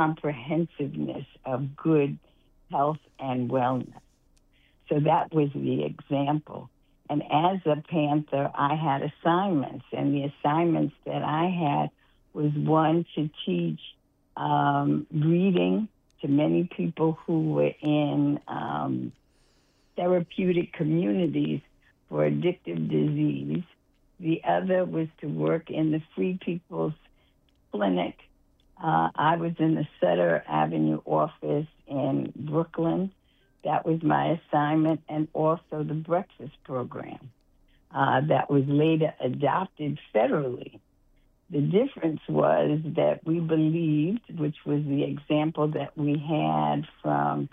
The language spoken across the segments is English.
comprehensiveness of good health and wellness. So that was the example. And as a Panther, I had assignments, and the assignments that I had was one to teach reading to many people who were in therapeutic communities for addictive disease. The other was to work in the Free People's Clinic. I was in the Sutter Avenue office in Brooklyn. That was my assignment, and also the breakfast program that was later adopted federally. The difference was that we believed, which was the example that we had from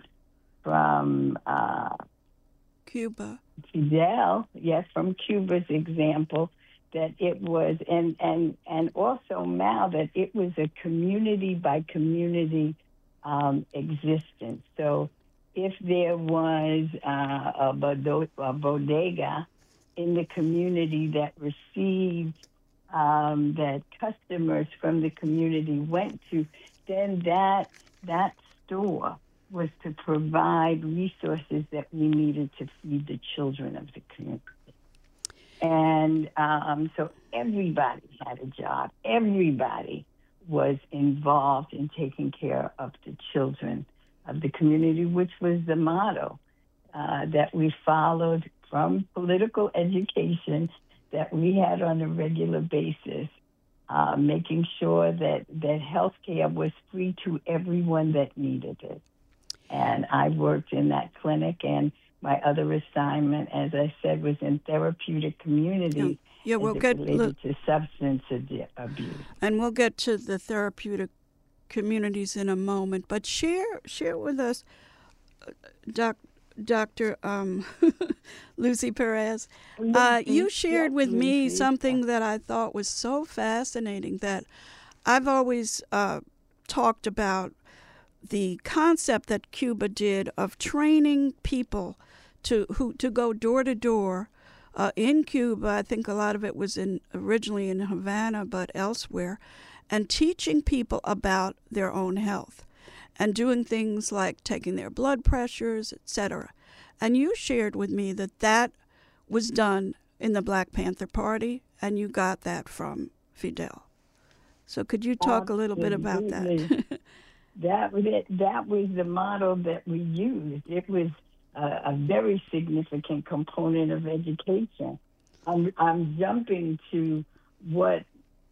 Cuba. Fidel, yes, from Cuba's example, that it was, and also Mao, that it was a community by community existence. So if there was a bodega in the community that received, that customers from the community went to, then that store was to provide resources that we needed to feed the children of the community. And so everybody had a job. Everybody was involved in taking care of the children of the community, which was the motto that we followed from political education that we had on a regular basis, making sure that health care was free to everyone that needed it. And I worked in that clinic, and my other assignment, as I said, was in therapeutic communities related to substance abuse. And we'll get to the therapeutic communities in a moment. But share with us, Dr. Lucy Perez. You shared with me something that I thought was so fascinating, that I've always talked about the concept that Cuba did of training people to go door to door in Cuba. I think a lot of it was originally in Havana, but elsewhere, and teaching people about their own health and doing things like taking their blood pressures, etc. And you shared with me that was done in the Black Panther Party, and you got that from Fidel. So could you talk a little bit about that? That was it. That was the model that we used. It was a very significant component of education. I'm jumping to what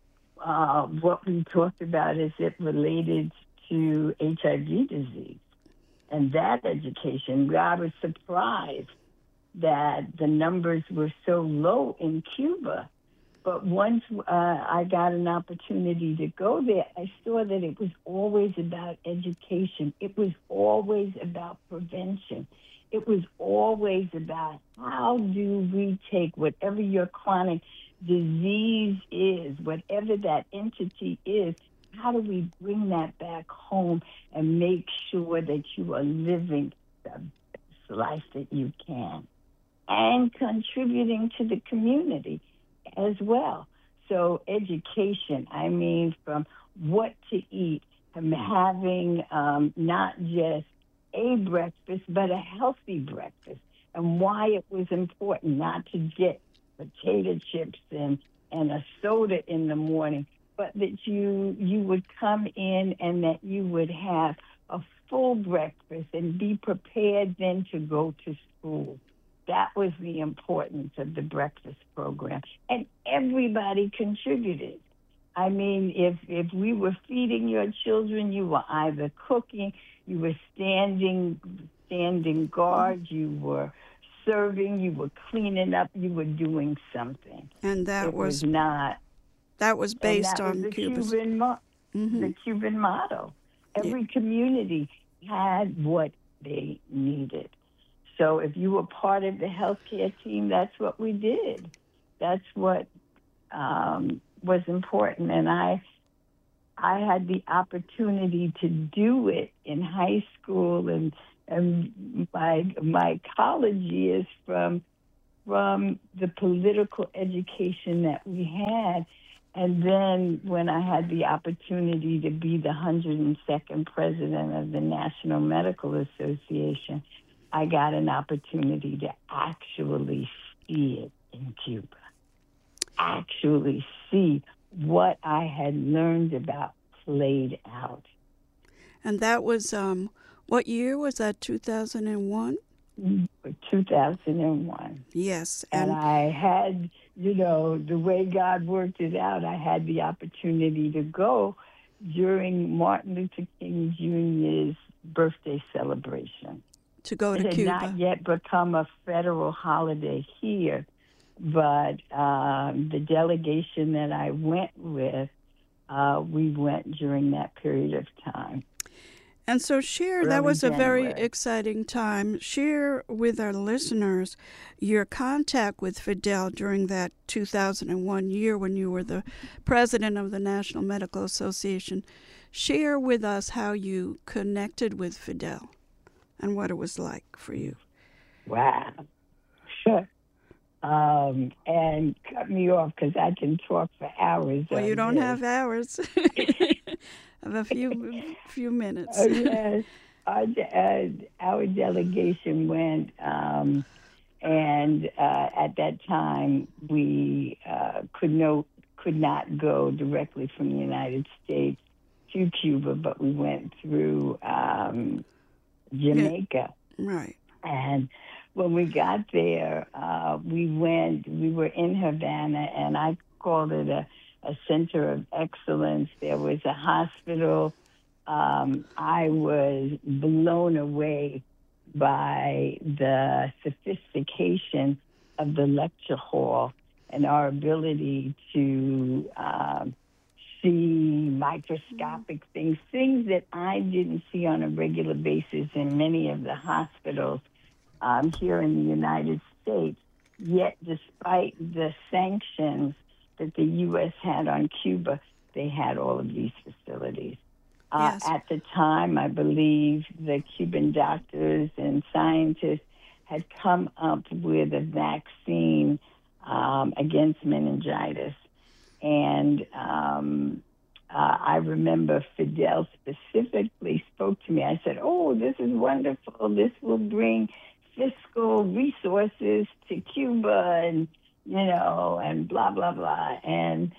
we talked about as it related to HIV disease and that education. I was surprised that the numbers were so low in Cuba. But once I got an opportunity to go there, I saw that it was always about education. It was always about prevention. It was always about how do we take whatever your chronic disease is, whatever that entity is, how do we bring that back home and make sure that you are living the best life that you can and contributing to the community as well. So education, I mean, from what to eat, from having not just a breakfast, but a healthy breakfast, and why it was important not to get potato chips and a soda in the morning, but that you would come in and that you would have a full breakfast and be prepared then to go to school. That was the importance of the breakfast program. And everybody contributed. I mean, if we were feeding your children, you were either cooking, you were standing guard, you were serving, you were cleaning up, you were doing something. And that was based on the Cuba's the Cuban model. Every community had what they needed. So if you were part of the healthcare team, that's what we did. That's what was important. And I had the opportunity to do it in high school and my college years from the political education that we had. And then when I had the opportunity to be the 102nd president of the National Medical Association, I got an opportunity to actually see it in Cuba, actually see what I had learned about played out. And that was, what year was that, 2001? 2001. Yes. And I had, the way God worked it out, I had the opportunity to go during Martin Luther King Jr.'s birthday celebration. To go to Cuba. It had not yet become a federal holiday here, but the delegation that I went with, we went during that period of time. And so that was a very exciting time. Share with our listeners your contact with Fidel during that 2001 year when you were the president of the National Medical Association. Share with us how you connected with Fidel and what it was like for you. Wow. Sure. And cut me off because I can talk for hours. Well, you don't have hours. Of a few minutes. Yes. Our delegation went, and at that time we could not go directly from the United States to Cuba, but we went through Jamaica. Yeah. Right. And when we got there, we were in Havana, and I called it a center of excellence. There was a hospital. I was blown away by the sophistication of the lecture hall and our ability to see microscopic things that I didn't see on a regular basis in many of the hospitals here in the United States. Yet, despite the sanctions that the U.S. had on Cuba, they had all of these facilities. Yes. At the time, I believe the Cuban doctors and scientists had come up with a vaccine against meningitis. And I remember Fidel specifically spoke to me. I said, "Oh, this is wonderful. This will bring fiscal resources to Cuba and blah, blah, blah." And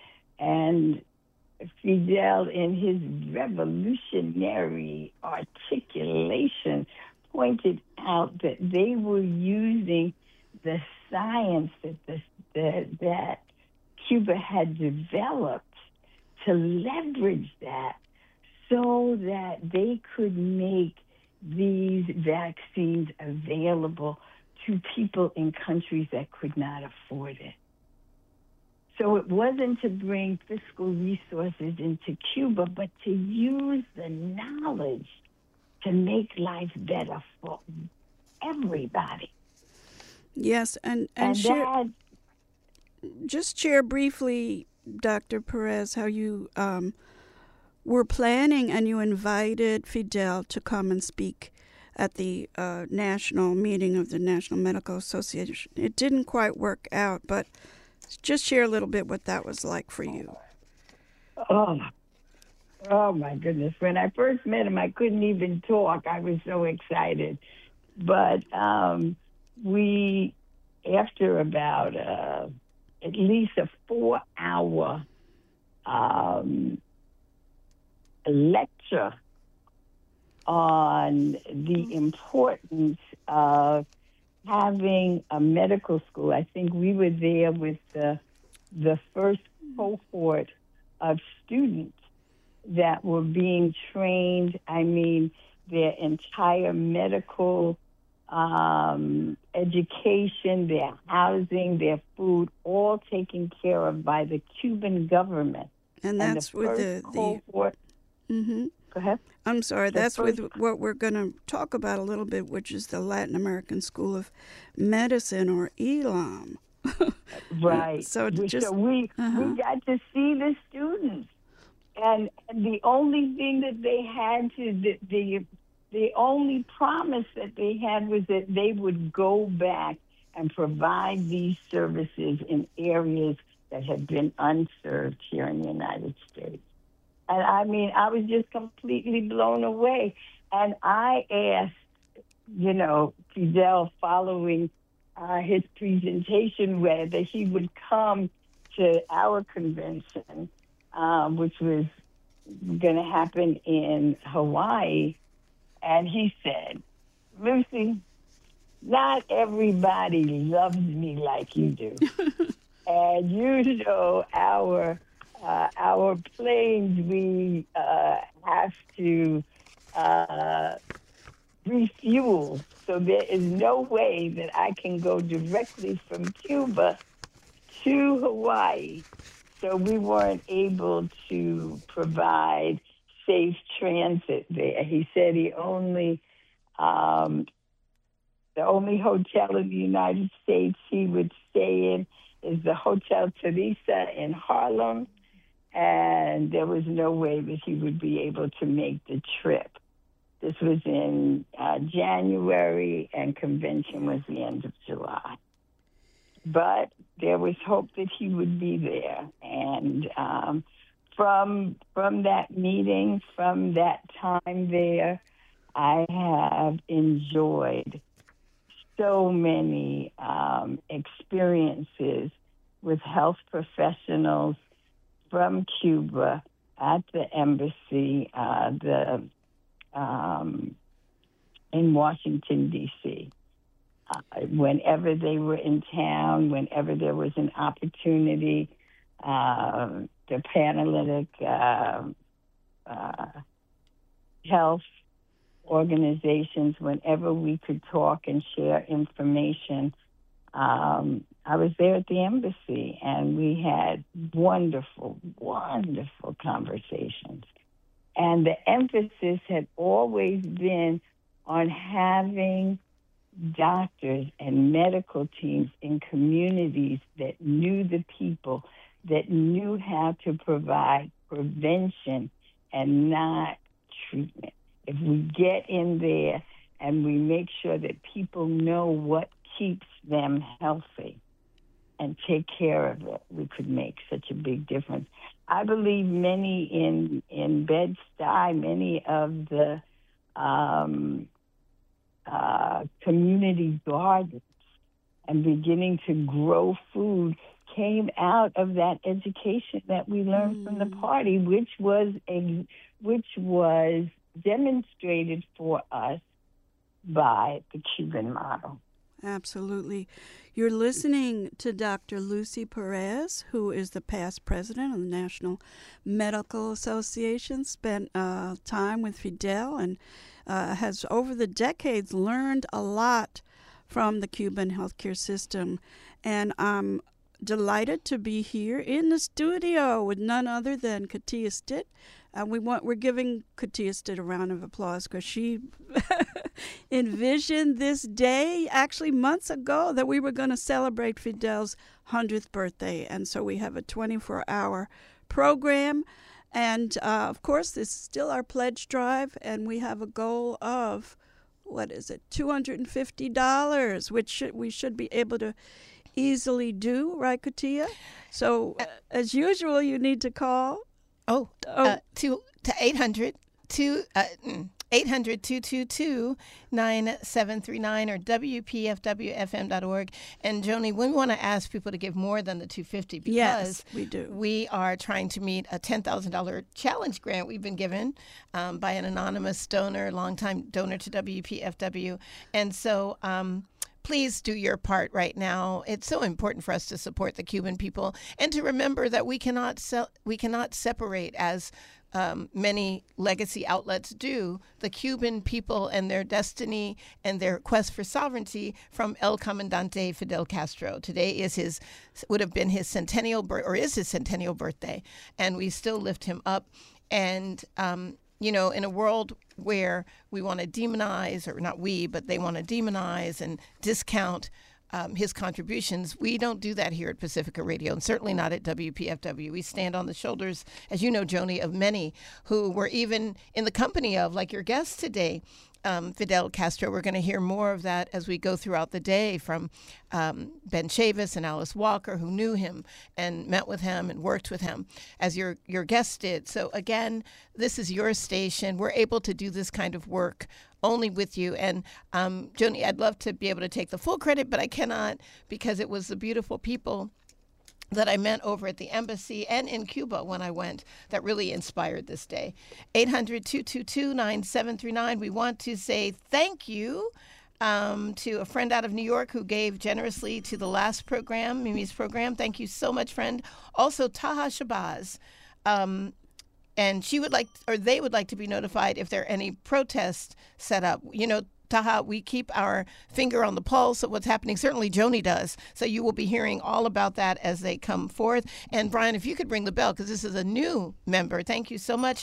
Fidel, in his revolutionary articulation, pointed out that they were using the science that Cuba had developed to leverage that so that they could make these vaccines available to people in countries that could not afford it. So it wasn't to bring fiscal resources into Cuba, but to use the knowledge to make life better for everybody. Yes, and just share briefly, Dr. Perez, how you were planning and you invited Fidel to come and speak at the national meeting of the National Medical Association. It didn't quite work out, but just share a little bit what that was like for you. Oh my goodness. When I first met him, I couldn't even talk. I was so excited. But we, after about at least a 4-hour lecture on the importance of having a medical school. I think we were there with the first cohort of students that were being trained. I mean, their entire medical education, their housing, their food, all taken care of by the Cuban government. And that's with the cohort. Mm-hmm. Go ahead. I'm sorry. That's with what we're going to talk about a little bit, which is the Latin American School of Medicine, or ELAM. Right. So we got to see the students, and the only thing that they had the only promise that they had was that they would go back and provide these services in areas that had been unserved here in the United States. And I mean, I was just completely blown away. And I asked, Fidel, following his presentation, whether he would come to our convention, which was going to happen in Hawaii. And he said, Lucy, not everybody loves me like you do. And our planes, we have to refuel. So there is no way that I can go directly from Cuba to Hawaii. So we weren't able to provide safe transit there. He said the only hotel in the United States he would stay in is the Hotel Teresa in Harlem, and there was no way that he would be able to make the trip. This was in January, and convention was the end of July. But there was hope that he would be there. And from that meeting, from that time there, I have enjoyed so many experiences with health professionals from Cuba at the embassy in Washington, D.C. Whenever they were in town, whenever there was an opportunity, the Panhellenic health organizations, whenever we could talk and share information, I was there at the embassy, and we had wonderful, wonderful conversations. And the emphasis had always been on having doctors and medical teams in communities that knew the people, that knew how to provide prevention and not treatment. If we get in there and we make sure that people know what keeps them healthy and take care of it, we could make such a big difference. I believe many in Bed-Stuy, many of the community gardens and beginning to grow food came out of that education that we learned from the party, which was demonstrated for us by the Cuban model. Absolutely. You're listening to Dr. Lucy Perez, who is the past president of the National Medical Association, spent time with Fidel, and has over the decades learned a lot from the Cuban healthcare system. And I'm delighted to be here in the studio with none other than Katia Stitt. We're giving Katia Stitt a round of applause because she envisioned this day actually months ago that we were going to celebrate Fidel's 100th birthday. And so we have a 24-hour program. And, of course, this is still our pledge drive, and we have a goal of, $250, which we should be able to easily do, right, Katia? So, as usual, you need to call. To 800-222-9739 or WPFWFM.org. And Joni, we want to ask people to give more than the $250 because yes, we do. We are trying to meet a $10,000 challenge grant we've been given by an anonymous donor, longtime donor to WPFW. And so please do your part right now. It's so important for us to support the Cuban people and to remember that we cannot separate, as many legacy outlets do, the Cuban people and their destiny and their quest for sovereignty from El Comandante Fidel Castro. Today would have been his centennial birthday, and we still lift him up. And in a world where we want to demonize, or not we, but they want to demonize and discount his contributions, we don't do that here at Pacifica Radio, and certainly not at WPFW. We stand on the shoulders, as you know, Joni, of many who were even in the company of, like your guest today, Fidel Castro. We're going to hear more of that as we go throughout the day from Ben Chavis and Alice Walker, who knew him and met with him and worked with him, as your guest did. So again, this is your station. We're able to do this kind of work only with you. And Joni, I'd love to be able to take the full credit, but I cannot, because it was the beautiful people that I met over at the embassy and in Cuba when I went that really inspired this day. 800-222-9739. We want to say thank you to a friend out of New York who gave generously to the last program, Mimi's program. Thank you so much, friend. Also, Taha Shabazz. And she would like, or they would like to be notified if there are any protests set up. You know, Taha, we keep our finger on the pulse of what's happening. Certainly Joni does. So you will be hearing all about that as they come forth. And Brian, if you could ring the bell, because this is a new member. Thank you so much.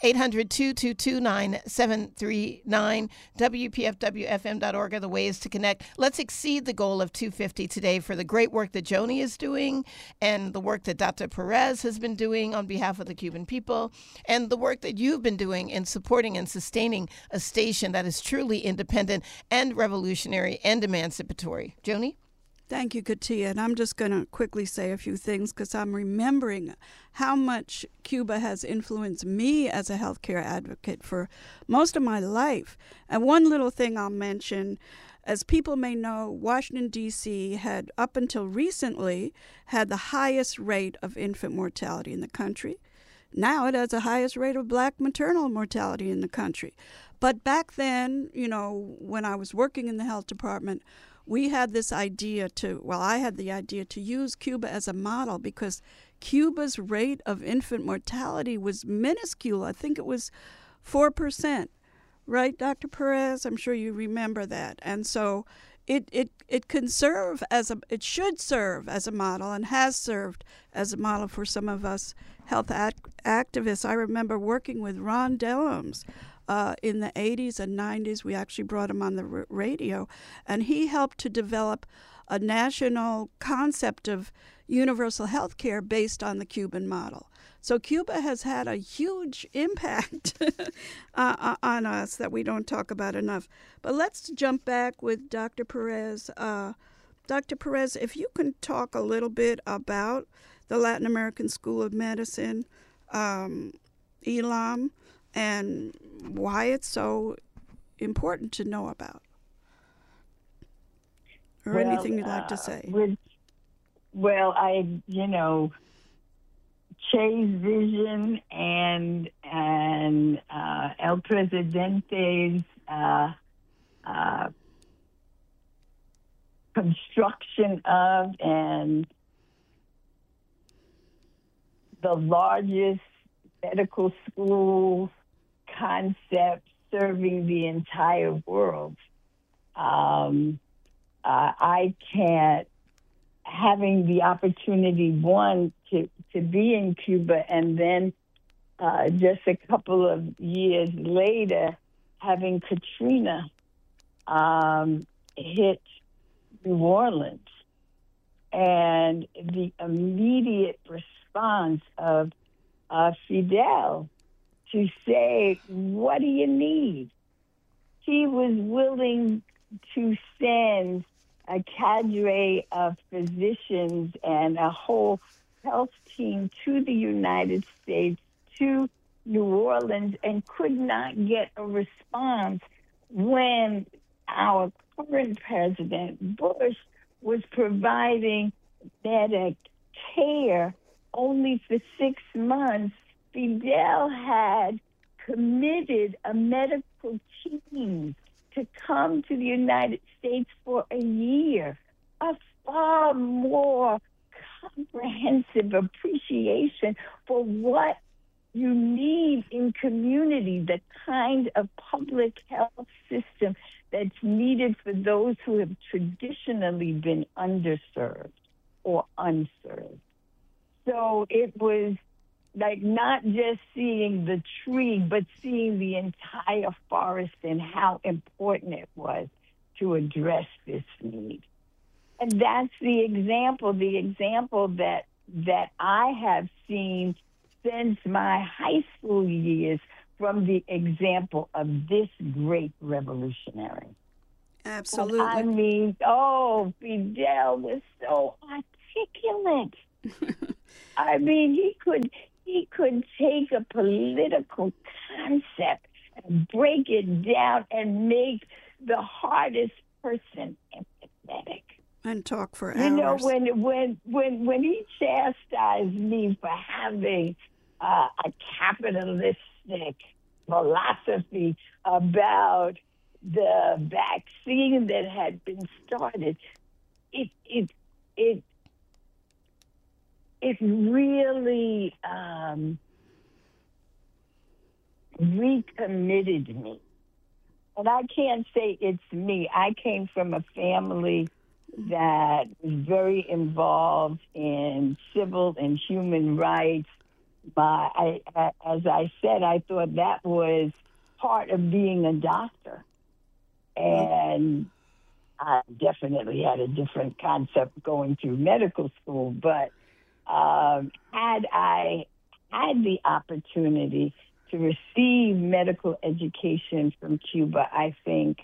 800-222-9739. WPFWFM.org are the ways to connect. Let's exceed the goal of 250 today for the great work that Joni is doing and the work that Dr. Perez has been doing on behalf of the Cuban people and the work that you've been doing in supporting and sustaining a station that is truly independent and revolutionary and emancipatory. Joni? Thank you, Katia. And I'm just going to quickly say a few things because I'm remembering how much Cuba has influenced me as a healthcare advocate for most of my life. And one little thing I'll mention, as people may know, Washington, D.C. had, up until recently, had the highest rate of infant mortality in the country. Now it has the highest rate of black maternal mortality in the country. But back then, you know, when I was working in the health department, we had this idea I had the idea to use Cuba as a model because Cuba's rate of infant mortality was minuscule. I think it was 4%. Right, Dr. Perez? I'm sure you remember that. And so it should serve as a model and has served as a model for some of us health activists. I remember working with Ron Dellums in the 80s and 90s. We actually brought him on the radio, and he helped to develop a national concept of universal health care based on the Cuban model. So Cuba has had a huge impact on us that we don't talk about enough. But let's jump back with Dr. Perez. Dr. Perez, if you can talk a little bit about the Latin American School of Medicine, ELAM, and why it's so important to know about, or anything you'd like to say. Che's vision and El Presidente's construction of and the largest medical school concept serving the entire world. I can't, having the opportunity, one, to be in Cuba, and then just a couple of years later, having Katrina hit New Orleans, and the immediate response of Fidel to say, what do you need? He was willing to send a cadre of physicians and a whole health team to the United States, to New Orleans, and could not get a response when our current president, Bush, was providing Medicare only for 6 months. Fidel had committed a medical team to come to the United States for a year, a far more comprehensive appreciation for what you need in community, the kind of public health system that's needed for those who have traditionally been underserved or unserved. So it was like not just seeing the tree, but seeing the entire forest and how important it was to address this need. And that's the example that I have seen since my high school years from the example of this great revolutionary. Absolutely. And I mean, oh, Fidel was so articulate. I mean, he could take a political concept and break it down and make the hardest person empathetic. And talk for hours. You know, when he chastised me for having a capitalistic philosophy about the vaccine that had been started, it really recommitted me. And I can't say it's me. I came from a family that was very involved in civil and human rights. As I said, I thought that was part of being a doctor. And I definitely had a different concept going through medical school. But had I had the opportunity to receive medical education from Cuba, I think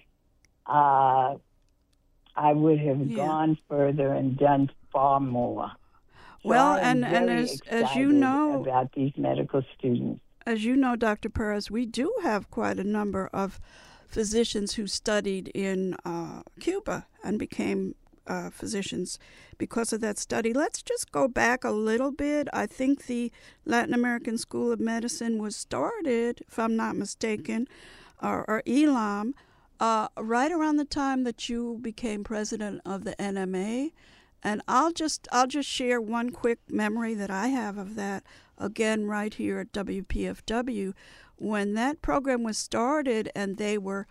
I would have gone further and done far more. So well, and as you know about these medical students. As you know, Dr. Perez, we do have quite a number of physicians who studied in Cuba and became physicians because of that study. Let's just go back a little bit. I think the Latin American School of Medicine was started, if I'm not mistaken, or ELAM, right around the time that you became president of the NMA. And I'll just share one quick memory that I have of that, again, right here at WPFW. When that program was started and they were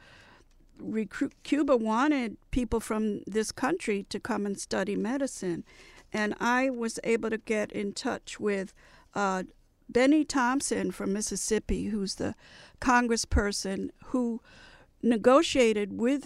Cuba wanted people from this country to come and study medicine. And I was able to get in touch with Benny Thompson from Mississippi, who's the congressperson who negotiated with,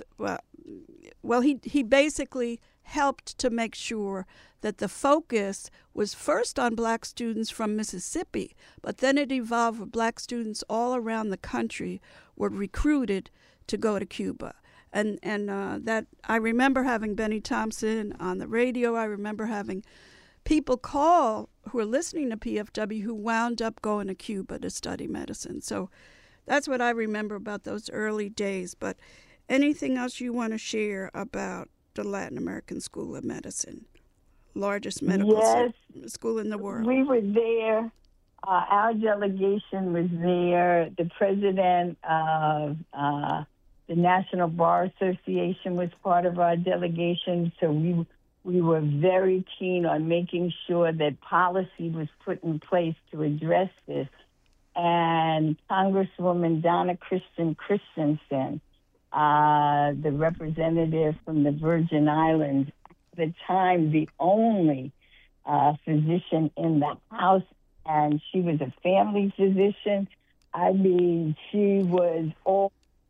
he basically helped to make sure that the focus was first on black students from Mississippi, but then it evolved where black students all around the country were recruited to go to Cuba. And that I remember having Benny Thompson on the radio. I remember having people call who were listening to PFW who wound up going to Cuba to study medicine. So that's what I remember about those early days. But anything else you want to share about the Latin American School of Medicine, largest medical school in the world? We were there. Our delegation was there. The president of the National Bar Association was part of our delegation. So we were very keen on making sure that policy was put in place to address this. And Congresswoman Donna Christensen, the representative from the Virgin Islands, at the time the only physician in the House, and she was a family physician. I mean, she was all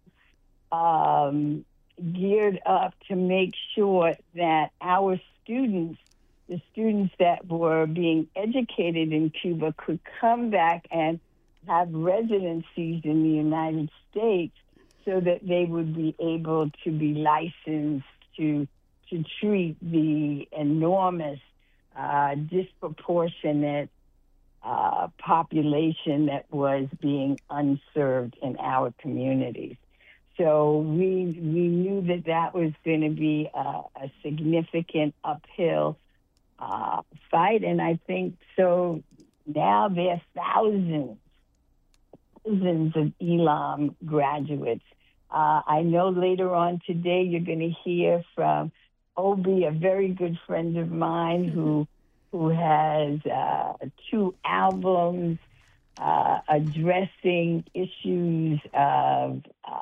geared up to make sure that our students, the students that were being educated in Cuba, could come back and have residencies in the United States so that they would be able to be licensed to treat the enormous, disproportionate population that was being unserved in our communities. So we knew that was going to be a significant uphill fight, and I think so. Now there are thousands of ELAM graduates. I know later on today you're going to hear from Obi, a very good friend of mine who has 2 albums addressing issues of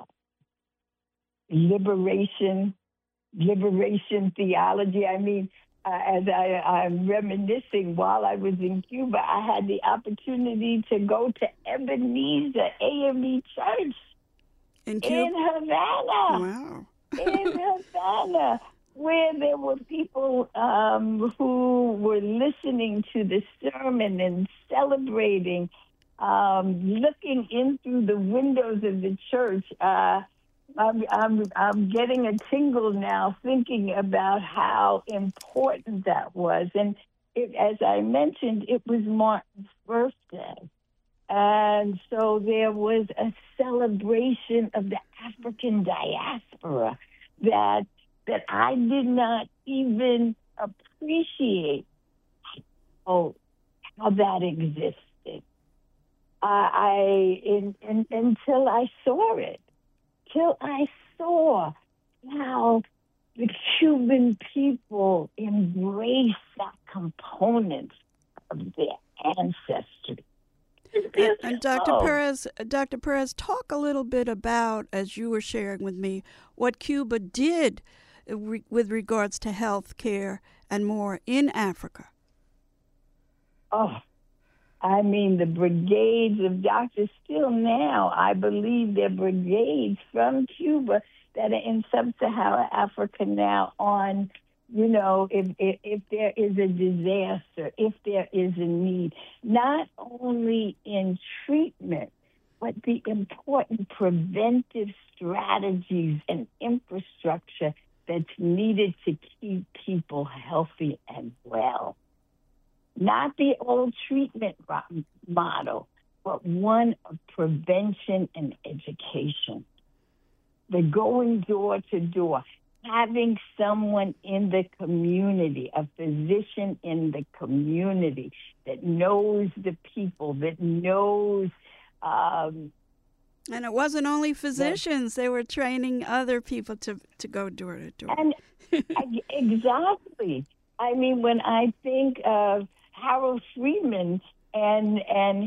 liberation theology. I mean, as I'm reminiscing, while I was in Cuba, I had the opportunity to go to Ebenezer AME Church in Havana. Wow. In Havana, where there were people who were listening to the sermon and celebrating looking in through the windows of the church, I'm getting a tingle now thinking about how important that was. And as I mentioned, it was Martin's birthday. And so there was a celebration of the African diaspora that I did not even appreciate how that existed. Until I saw it. Till I saw how the Cuban people embrace that component of their ancestry. And Dr. Perez, talk a little bit about, as you were sharing with me, what Cuba did with regards to health care and more in Africa. Oh, I mean, the brigades of doctors still now, I believe they're brigades from Cuba that are in sub-Saharan Africa now on, if there is a disaster, if there is a need, not only in treatment, but the important preventive strategies and infrastructure that's needed to keep people healthy and well. Not the old treatment model, but one of prevention and education. The going door to door, having someone in the community, a physician in the community that knows the people, that knows. And it wasn't only physicians; they were training other people to go door to door. And exactly. I mean, when I think of Harold Friedman and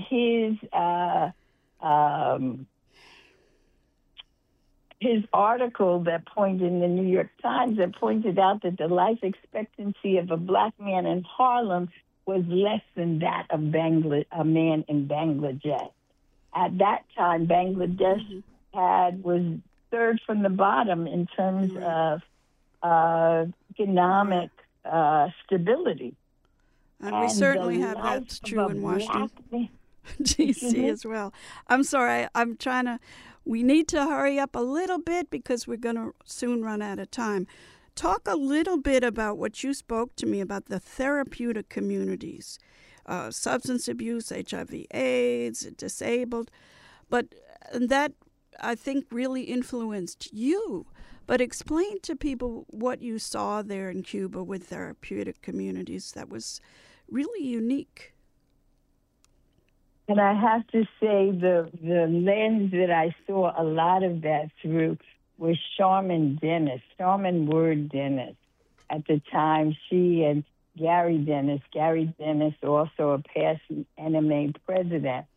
his article that pointed in the New York Times that pointed out that the life expectancy of a black man in Harlem was less than that of a man in Bangladesh. At that time, Bangladesh was third from the bottom in terms of economic stability. And we certainly have that's true in Washington, D.C. as well. I'm sorry, we need to hurry up a little bit because we're going to soon run out of time. Talk a little bit about what you spoke to me about the therapeutic communities, substance abuse, HIV/AIDS, disabled, but that I think really influenced you. But explain to people what you saw there in Cuba with therapeutic communities that was really unique. And I have to say the lens that I saw a lot of that through was Sharman Word Dennis. At the time, she and Gary Dennis, also a past NMA president,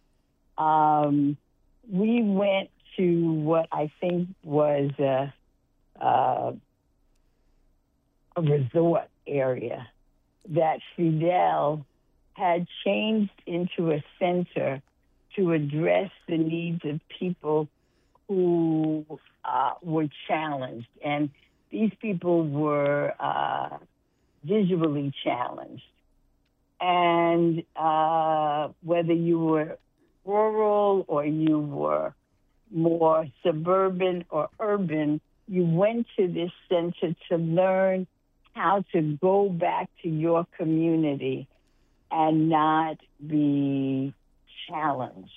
we went to what I think was a resort area that Fidel had changed into a center to address the needs of people who were challenged. And these people were visually challenged. And whether you were rural or you were more suburban or urban, you went to this center to learn how to go back to your community and not be challenged.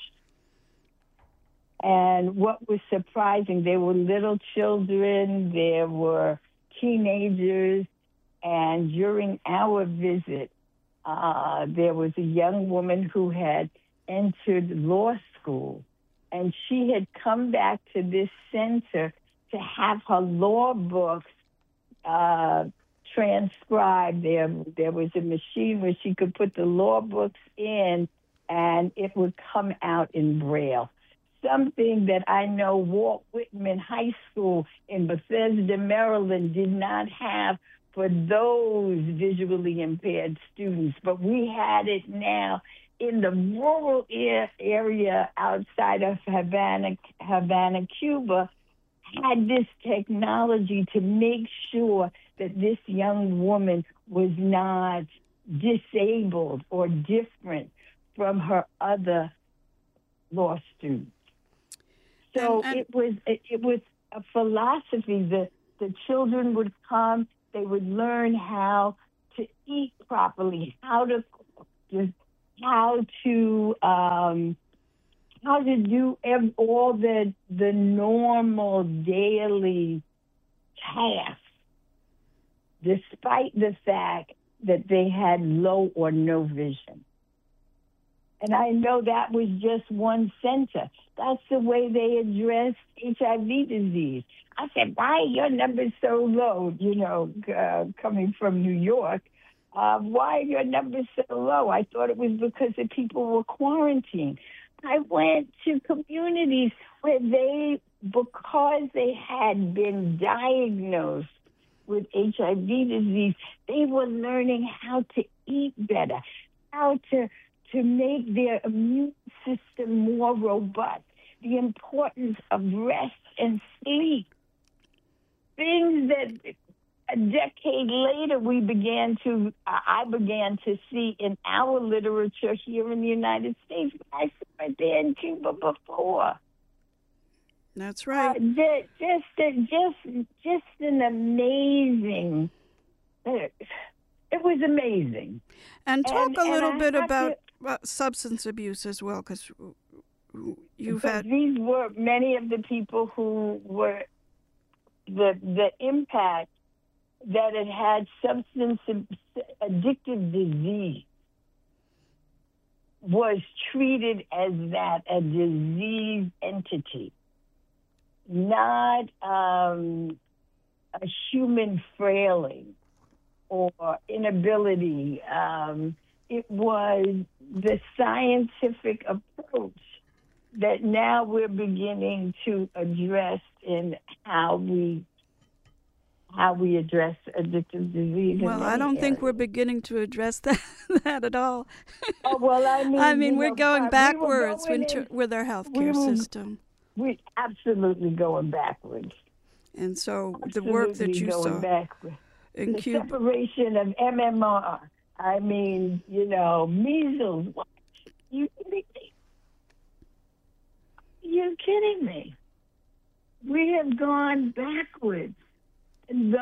And what was surprising, there were little children, there were teenagers, and during our visit, there was a young woman who had entered law school, and she had come back to this center to have her law books transcribed. There was a machine where she could put the law books in, and it would come out in Braille. Something that I know Walt Whitman High School in Bethesda, Maryland did not have for those visually impaired students, but we had it now in the rural area outside of Havana, Cuba, had this technology to make sure that this young woman was not disabled or different from her other law students. So it was a philosophy. The children would come, they would learn how to eat properly, how to do all the normal daily tasks, despite the fact that they had low or no vision. And I know that was just one center. That's the way they addressed HIV disease. I said, why are your numbers so low, coming from New York? Why are your numbers so low? I thought it was because the people were quarantined. I went to communities where because they had been diagnosed with HIV disease, they were learning how to eat better, how to make their immune system more robust, the importance of rest and sleep. Things that a decade later I began to see in our literature here in the United States. I saw it there in Cuba before. That's right. Just an amazing. It was amazing. And talk a little bit about substance abuse as well, because these were many of the people who were the impact that it had substance addictive disease was treated as that, a disease entity, not a human failing or inability. It was the scientific approach that now we're beginning to address in how we address addictive disease. Well, I don't think we're beginning to address that at all. Oh, well, I mean, we're going backwards with our healthcare system. We're absolutely going backwards. And so the work that you saw in the Cuba, separation of MMR. I mean, measles. What? You kidding me? You're kidding me. We have gone backwards. And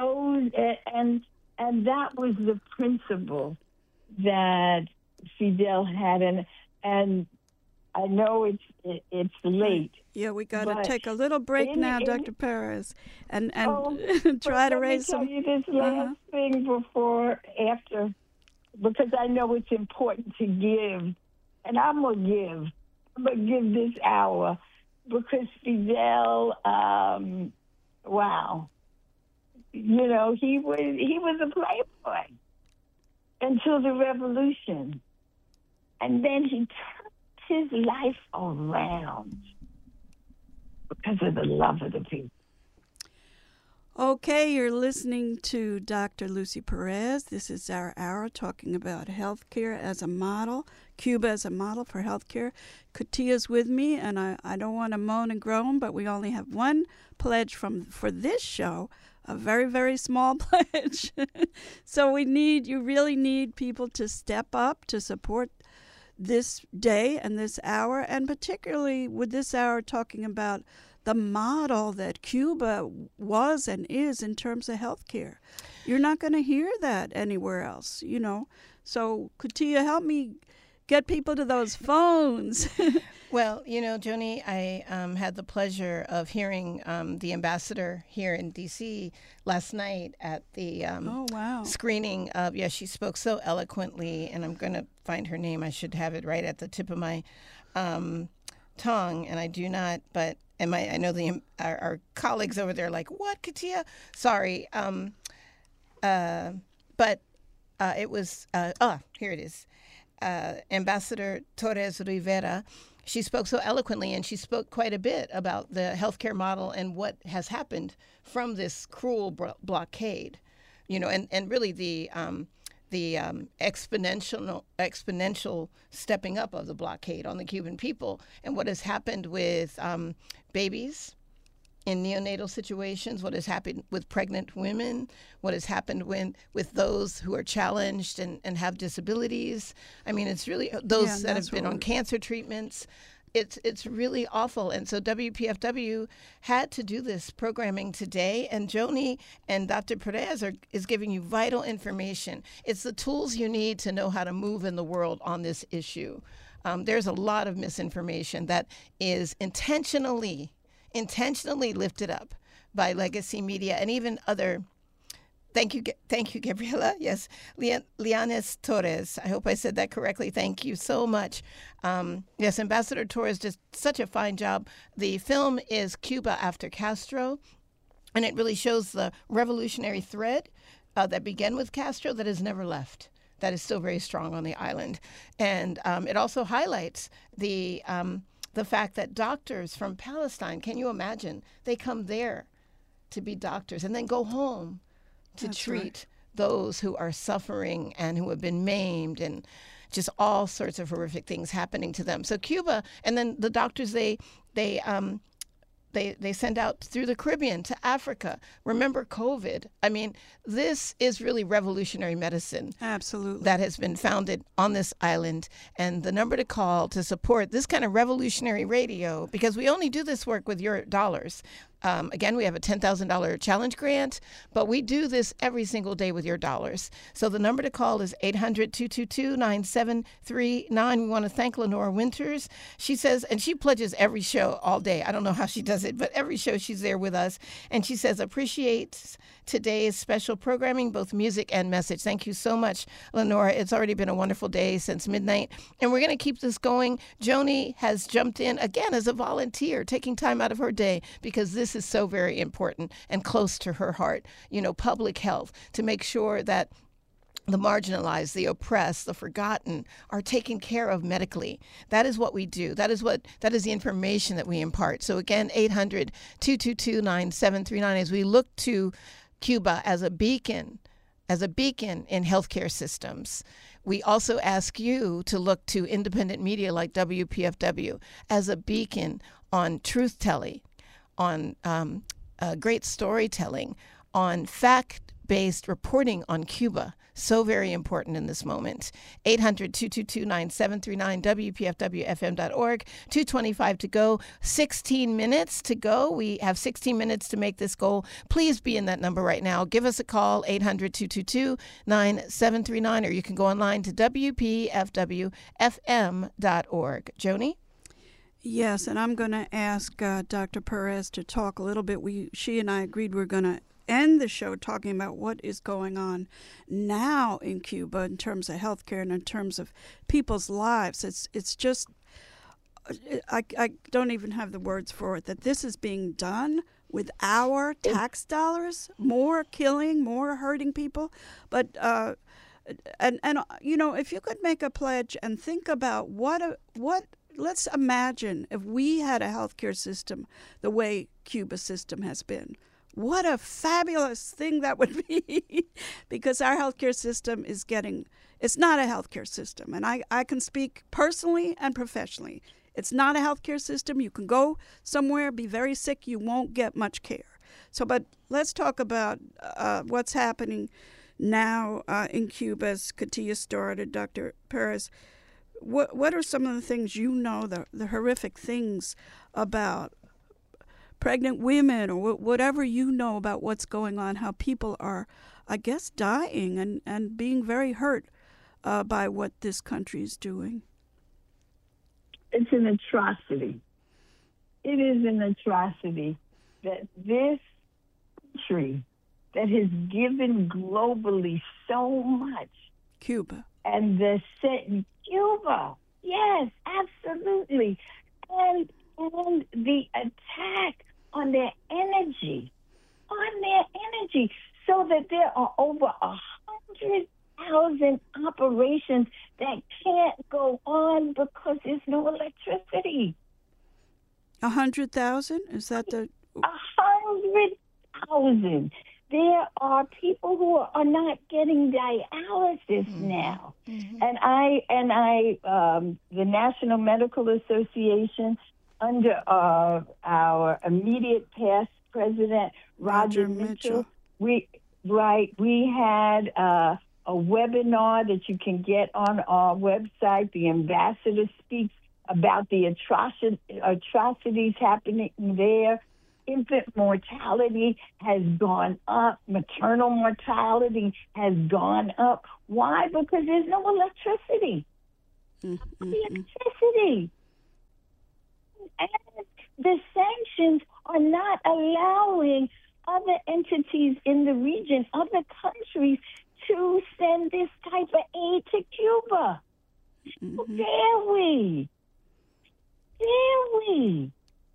that was the principle that Fidel had, and I know it's late. Yeah, we got to take a little break now, Dr. Perez, and try to raise some. Let me tell you this last thing after, because I know it's important to give, and I'm gonna give this hour, because Fidel, wow. He was a playboy until the revolution. And then he turned his life around because of the love of the people. Okay, you're listening to Dr. Lucy Perez. This is our hour talking about healthcare as a model, Cuba as a model for healthcare. Katia's with me, and I don't want to moan and groan, but we only have one pledge for this show. A very, very small pledge. So you really need people to step up to support this day and this hour, and particularly with this hour talking about the model that Cuba was and is in terms of healthcare. You're not going to hear that anywhere else, So, Katia, help me get people to those phones. Well, Joni, I had the pleasure of hearing the ambassador here in D.C. last night at the screening of, she spoke so eloquently, and I'm going to find her name. I should have it right at the tip of my tongue, and I do not, but I know our colleagues over there are like, what, Katia? Sorry. But it was, here it is. Ambassador Torres Rivera. She spoke so eloquently, and she spoke quite a bit about the healthcare model and what has happened from this cruel blockade, and really the exponential stepping up of the blockade on the Cuban people, and what has happened with babies in neonatal situations, what has happened with pregnant women, what has happened with those who are challenged and have disabilities. I mean, it's really those that have been on cancer treatments. it's really awful. And so WPFW had to do this programming today, and Joni and Dr. Perez is giving you vital information. It's the tools you need to know how to move in the world on this issue. There's a lot of misinformation that is intentionally lifted up by legacy media and even other. Thank you, Gabriela. Yes, Lianes Torres. I hope I said that correctly. Thank you so much. Yes, Ambassador Torres did such a fine job. The film is Cuba After Castro, and it really shows the revolutionary thread that began with Castro that has never left, that is still very strong on the island. And it also highlights the fact that doctors from Palestine, can you imagine, they come there to be doctors and then go home to treat those who are suffering and who have been maimed, and just all sorts of horrific things happening to them. So Cuba, and then the doctors they send out through the Caribbean to Africa. Remember COVID? I mean, this is really revolutionary medicine. Absolutely. That has been founded on this island. And the number to call to support this kind of revolutionary radio, because we only do this work with your dollars. Again, we have a $10,000 challenge grant, but we do this every single day with your dollars. So the number to call is 800-222-9739. We want to thank Lenora Winters. She says, and she pledges every show all day. I don't know how she does it, but every show she's there with us. And she says, appreciates today's special programming, both music and message. Thank you so much, Lenora. It's already been a wonderful day since midnight, and we're going to keep this going. Joni has jumped in again as a volunteer, taking time out of her day, because this is so very important and close to her heart. You know, public health, to make sure that the marginalized, the oppressed, the forgotten are taken care of medically. That is what we do. That is the information that we impart. So again, 800-222-9739, as we look to Cuba as a beacon in healthcare systems. We also ask you to look to independent media like WPFW as a beacon on truth-telling, on great storytelling, on fact-based reporting on Cuba. So very important in this moment. 800-222-9739, WPFWFM.org, 2:25 to go, 16 minutes to go. We have 16 minutes to make this goal. Please be in that number right now. Give us a call, 800-222-9739, or you can go online to WPFWFM.org. Joni? Yes, and I'm going to ask Dr. Perez to talk a little bit. She and I agreed we're going to end the show talking about what is going on now in Cuba in terms of healthcare and in terms of people's lives. It's just, I don't even have the words for it, that this is being done with our tax dollars, more killing, more hurting people. But, and you know, if you could make a pledge and think about let's imagine if we had a healthcare system the way Cuba's system has been. What a fabulous thing that would be, because our healthcare system it's not a healthcare system. And I can speak personally and professionally. It's not a healthcare system. You can go somewhere, be very sick, you won't get much care. So, but let's talk about what's happening now in Cuba, as Katia started, Dr. Perez. What are some of the things you know, the horrific things about pregnant women, or whatever you know about what's going on, how people are, I guess, dying and being very hurt by what this country is doing? It's an atrocity. It is an atrocity that this country that has given globally so much. Cuba. And Cuba, yes, absolutely. And the attack on their energy, so that there are over 100,000 operations that can't go on because there's no electricity. 100,000? Is that the 100,000? There are people who are not getting dialysis now, and the National Medical Association, under our immediate past president, Roger Mitchell. We had a webinar that you can get on our website. The ambassador speaks about the atrocities happening there. Infant mortality has gone up. Maternal mortality has gone up. Why? Because there's no electricity. Electricity. And the sanctions are not allowing other entities in the region, other countries, to send this type of aid to Cuba. Dare we? Dare we?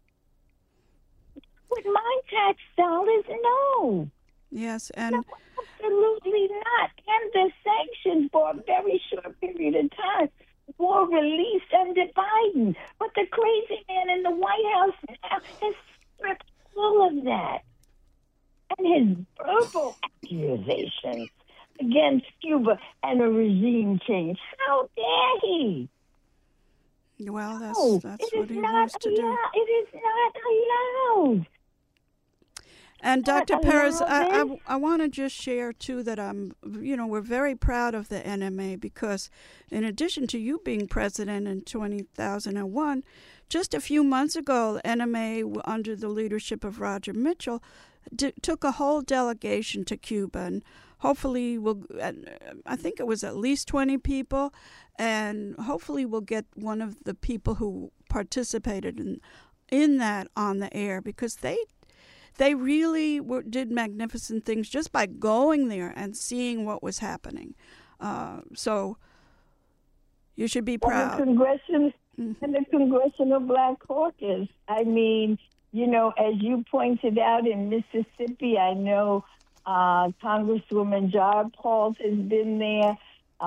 With my tax dollars, no. Yes, and no, absolutely not. And the sanctions for a very short period of time were released under Biden. But the crazy man in the White House now has stripped all of that. And his verbal accusations against Cuba and a regime change. How dare he? Well, that's it what is he not wants to do. It is not allowed. And Dr. Not Perez, allowed. I want to just share too that we're very proud of the NMA because, in addition to you being president in 2001, just a few months ago, NMA under the leadership of Roger Mitchell took a whole delegation to Cuba, and hopefully I think it was at least 20 people, and hopefully we'll get one of the people who participated in that on the air, because they really did magnificent things just by going there and seeing what was happening. So you should be proud. And the Congressional Black Caucus, I mean, as you pointed out in Mississippi, I know Congresswoman Jayapal has been there.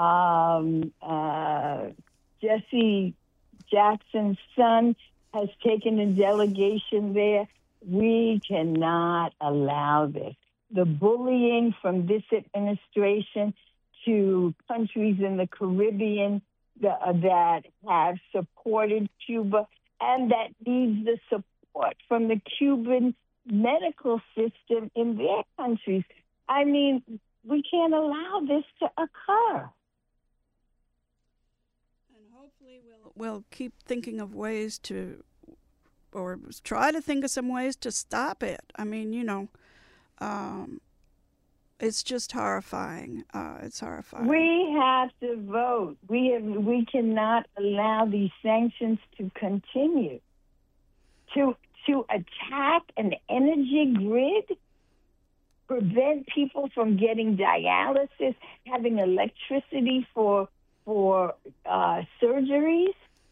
Jesse Jackson's son has taken a delegation there. We cannot allow this. The bullying from this administration to countries in the Caribbean that have supported Cuba and that needs the support from the Cuban medical system in their countries. I mean, we can't allow this to occur. And hopefully we'll keep thinking of ways or try to think of some ways to stop it. I mean, it's just horrifying. It's horrifying. We have to vote. We cannot allow these sanctions to continue. To attack an energy grid, prevent people from getting dialysis, having electricity for surgeries.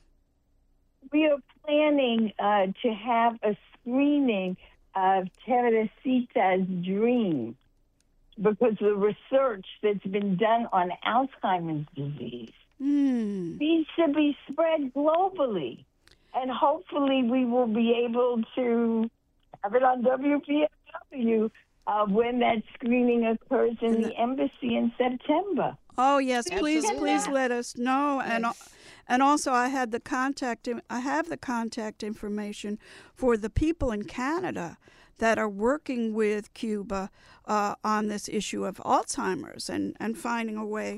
We are planning to have a screening of Teresita's dream because the research that's been done on Alzheimer's disease needs to be spread globally. And hopefully we will be able to have it on WPFW when that screening occurs in the embassy in September. Oh, yes, please Absolutely. let us know. Yes. And also I have the contact information for the people in Canada that are working with Cuba on this issue of Alzheimer's and finding a way.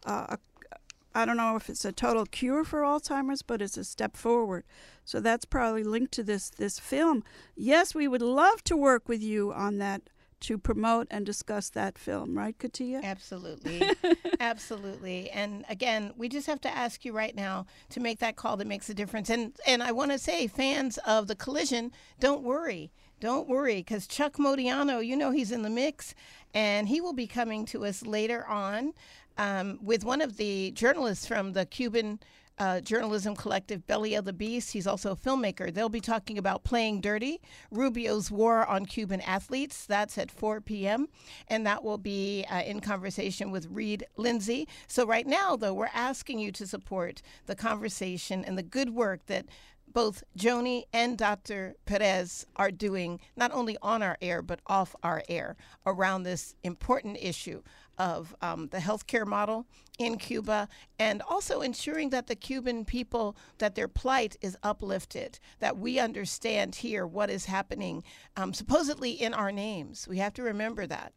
I don't know if it's a total cure for Alzheimer's, but it's a step forward. So that's probably linked to this film. Yes, we would love to work with you on that, to promote and discuss that film. Right, Katia? Absolutely. Absolutely. And again, we just have to ask you right now to make that call that makes a difference. And I want to say, fans of The Collision, don't worry. Don't worry, because Chuck Modiano, he's in the mix, and he will be coming to us later on with one of the journalists from the Cuban journalism collective Belly of the Beast. He's also a filmmaker. They'll be talking about Playing Dirty, Rubio's War on Cuban Athletes. That's at 4 p.m. And that will be in conversation with Reed Lindsay. So right now, though, we're asking you to support the conversation and the good work that both Joni and Dr. Perez are doing, not only on our air, but off our air, around this important issue of the healthcare model in Cuba, and also ensuring that the Cuban people, that their plight is uplifted, that we understand here what is happening, supposedly in our names. We have to remember that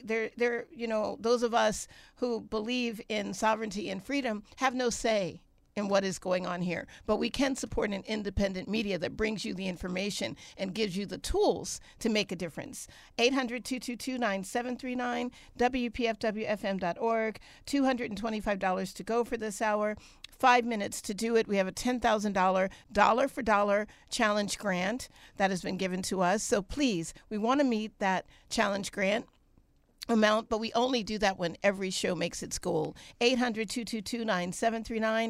those of us who believe in sovereignty and freedom have no say in what is going on here. But we can support an independent media that brings you the information and gives you the tools to make a difference. 800-222-9739, WPFWFM.org, $225 to go for this hour. 5 minutes to do it. We have a $10,000 dollar for dollar challenge grant that has been given to us. So please, we want to meet that challenge grant amount, but we only do that when every show makes its goal. 800-222-9739,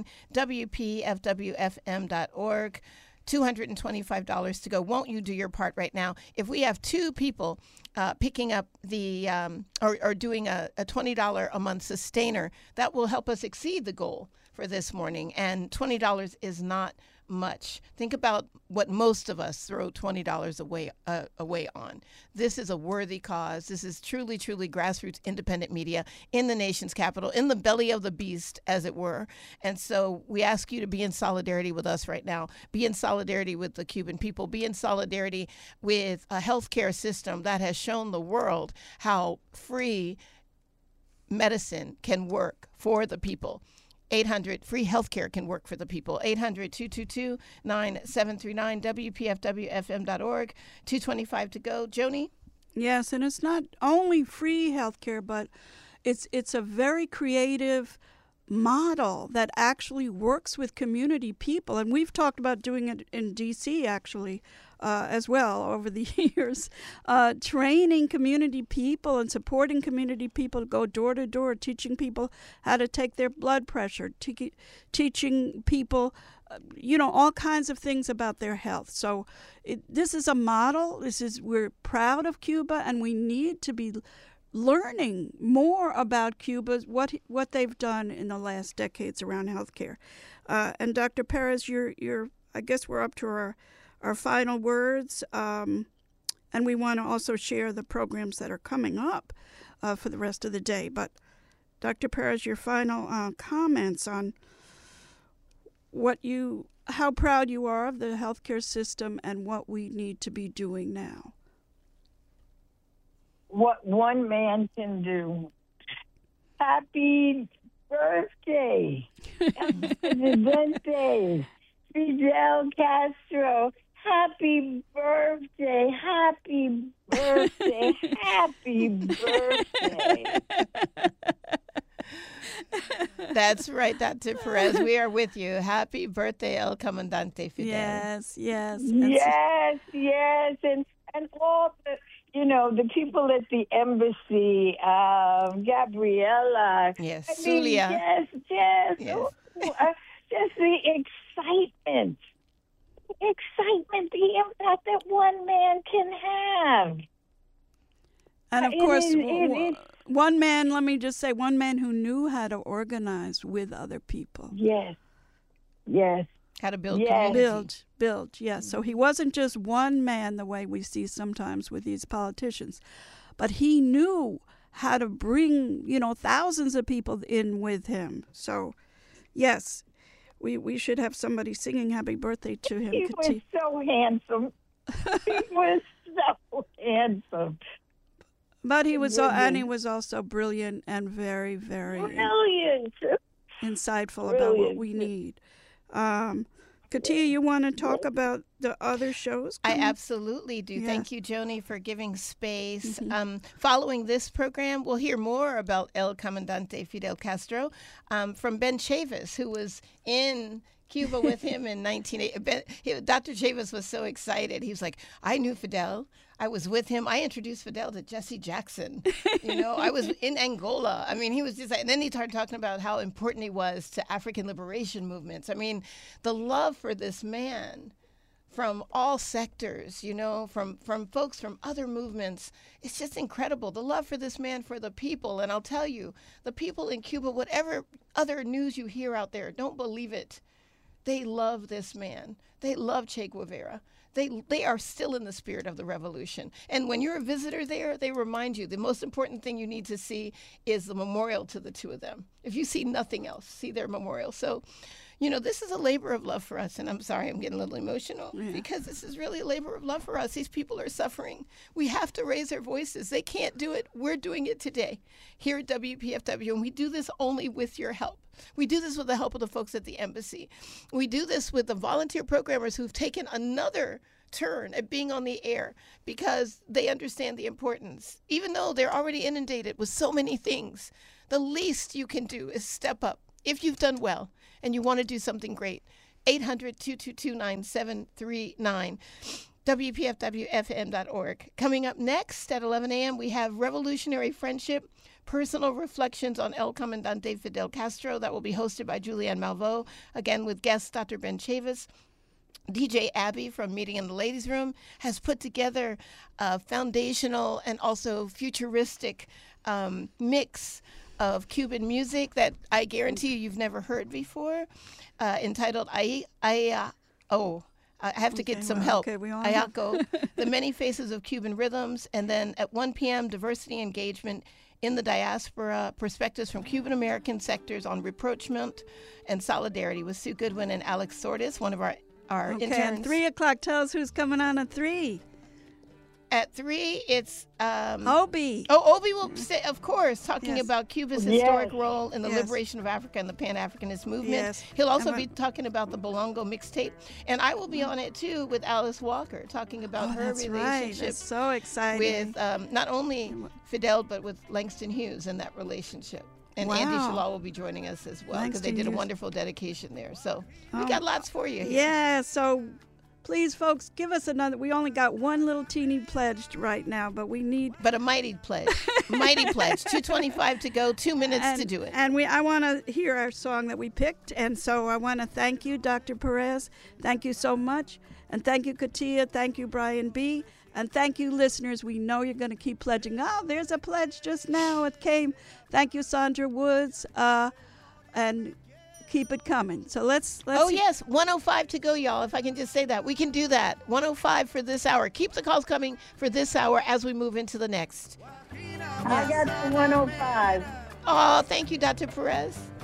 WPFWFM.org. $225 to go. Won't you do your part right now? If we have 2 people picking up the or doing a $20 a month sustainer, that will help us exceed the goal for this morning. And $20 is not much. Think about what most of us throw $20 away on. This is a worthy cause. This is truly, truly grassroots independent media in the nation's capital, in the belly of the beast, as it were. And so we ask you to be in solidarity with us right now. Be in solidarity with the Cuban people. Be in solidarity with a healthcare system that has shown the world how free medicine can work for the people. 800, free healthcare can work for the people. 800-222-9739, WPFWFM.org, 225 to go. Joni? Yes, and it's not only free healthcare, but it's a very creative model that actually works with community people. And we've talked about doing it in D.C. actually as well over the years, training community people and supporting community people to go door to door, teaching people how to take their blood pressure, teaching people, all kinds of things about their health. So this is a model. We're proud of Cuba, and we need to be learning more about Cuba, what they've done in the last decades around healthcare. And Dr. Perez, I guess we're up to our final words, and we want to also share the programs that are coming up for the rest of the day. But Dr. Perez, your final comments on how proud you are of the healthcare system and what we need to be doing now. What one man can do. Happy birthday, Presidente Fidel Castro. Happy birthday, happy birthday, happy birthday. That's right, Dr. Perez. We are with you. Happy birthday, El Comandante Fidel. Yes. Yes. And all the people at the embassy, Gabriela. Yes, Zulia. Yes. Yes. Just the excitement, the impact that one man can have. And of course, one man, let me just say, one man who knew how to organize with other people. Yes. How to build community. Build, yes. So he wasn't just one man the way we see sometimes with these politicians, but he knew how to bring, thousands of people in with him. So, yes, we should have somebody singing happy birthday to him. He was so handsome. But he was also brilliant and very, very insightful about what we need. Katia, you want to talk about the other shows? I absolutely do. Yeah. Thank you, Joni, for giving space. Mm-hmm. Following this program, we'll hear more about El Comandante Fidel Castro from Ben Chavis, who was in Cuba with him in 1980. Dr. Chavis was so excited. He was like, I knew Fidel. I was with him. I introduced Fidel to Jesse Jackson. I was in Angola. I mean, he was just like, and then he started talking about how important he was to African liberation movements. I mean, the love for this man from all sectors, from folks from other movements, it's just incredible. The love for this man, for the people. And I'll tell you, the people in Cuba, whatever other news you hear out there, don't believe it. They love this man. They love Che Guevara. They are still in the spirit of the revolution. And when you're a visitor there, they remind you the most important thing you need to see is the memorial to the two of them. If you see nothing else, see their memorial. So, this is a labor of love for us. And I'm sorry, I'm getting a little emotional because this is really a labor of love for us. These people are suffering. We have to raise their voices. They can't do it. We're doing it today here at WPFW. And we do this only with your help. We do this with the help of the folks at the embassy. We do this with the volunteer programmers who've taken another turn at being on the air because they understand the importance. Even though they're already inundated with so many things, the least you can do is step up. If you've done well and you want to do something great, 800-222-9739, WPFWFM.org. Coming up next at 11 a.m., we have Revolutionary Friendship, Personal Reflections on El Comandante Fidel Castro. That will be hosted by Julianne Malveaux, again with guest Dr. Ben Chavis. DJ Abby from Meeting in the Ladies' Room has put together a foundational and also futuristic mix of Cuban music that I guarantee you've never heard before, entitled I have to get some help. Ayaco, The Many Faces of Cuban Rhythms. And then at 1 p.m., Diversity Engagement in the Diaspora, Perspectives from Cuban American Sectors on Rapprochement and Solidarity with Sue Goodwin and Alex Sortis, one of our interns. And 3 o'clock, tell us who's coming on at 3. At 3, it's Obi. Obi will say, of course, talking about Cuba's historic role in the liberation of Africa and the Pan-Africanist movement. Yes. He'll also be talking about the Bolongo mixtape, and I will be on it too with Alice Walker, talking about her relationship. That's so exciting. With not only Fidel but with Langston Hughes and that relationship. And Andy Shalal will be joining us as well because they did a wonderful dedication there. So we got lots for you here. Yeah, so please, folks, give us another. We only got one little teeny pledged right now, but we need. But a mighty pledge. Mighty pledge. 2:25 to go, 2 minutes to do it. And I want to hear our song that we picked. And so I want to thank you, Dr. Perez. Thank you so much. And thank you, Katia. Thank you, Brian B. And thank you, listeners. We know you're going to keep pledging. Oh, there's a pledge just now. It came. Thank you, Sandra Woods. And keep it coming. So let's yes, 105 to go, y'all. If I can just say that. We can do that. 105 for this hour. Keep the calls coming for this hour as we move into the next. I got the 105. Oh, thank you, Dr. Perez.